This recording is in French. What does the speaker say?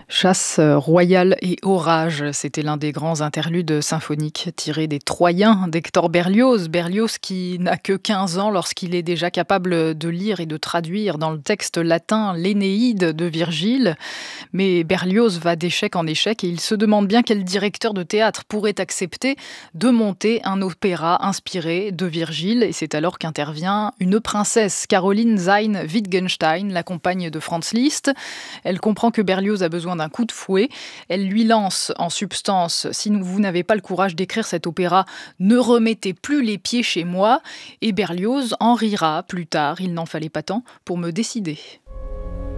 Chasse royale et orage, c'était l'un des grands interludes symphoniques tirés des Troyens d'Hector Berlioz. Berlioz qui n'a que 15 ans lorsqu'il est déjà capable de lire et de traduire dans le texte latin l'Énéide de Virgile. Mais Berlioz va d'échec en échec et il se demande bien quel directeur de théâtre pourrait accepter de monter un opéra inspiré de Virgile. Et c'est alors qu'intervient une princesse, Caroline Zein Wittgenstein, la compagne de Franz Liszt. Elle comprend que Berlioz a besoin d'un coup de fouet. Elle lui lance en substance: si vous n'avez pas le courage d'écrire cet opéra, ne remettez plus les pieds chez moi. Et Berlioz en rira plus tard: il n'en fallait pas tant pour me décider.